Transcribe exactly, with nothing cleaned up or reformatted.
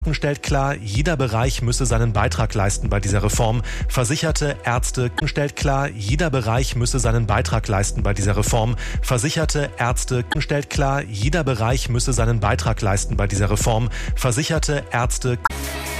stellt klar, jeder Bereich müsse seinen Beitrag leisten bei dieser Reform. Versicherte Ärzte stellt klar, jeder Bereich müsse seinen Beitrag leisten bei dieser Reform. Versicherte Ärzte stellt klar, jeder Bereich müsse seinen Beitrag leisten bei dieser Reform. Versicherte Ärzte